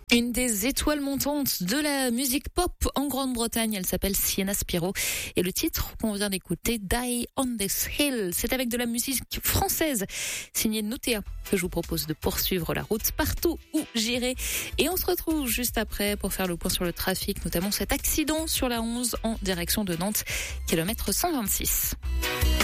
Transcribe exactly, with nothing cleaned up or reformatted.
Une des étoiles montantes de la musique pop en Grande-Bretagne, elle s'appelle Sienna Spiro. Et le titre qu'on vient d'écouter, Die on this Hill, c'est avec de la musique française signée Noutea que je vous propose de poursuivre la route partout où j'irai. Et on se retrouve juste après pour faire le point sur le trafic, notamment cet accident sur la onze en direction de Nantes, kilomètre cent vingt-six.